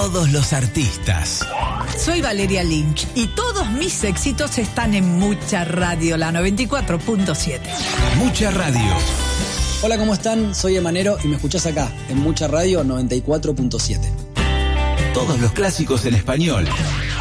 todos los artistas. Soy Valeria Lynch y todos mis éxitos están en Mucha Radio, la 94.7. Mucha Radio. Hola, ¿cómo están? Soy Emanero y me escuchás acá, en Mucha Radio 94.7. Todos los clásicos en español.